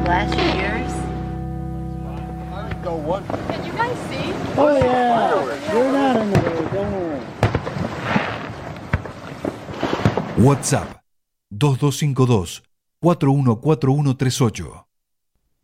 last years. Can you guys see? Oh yeah, we're not in the way, don't worry. WhatsApp 2252 414138.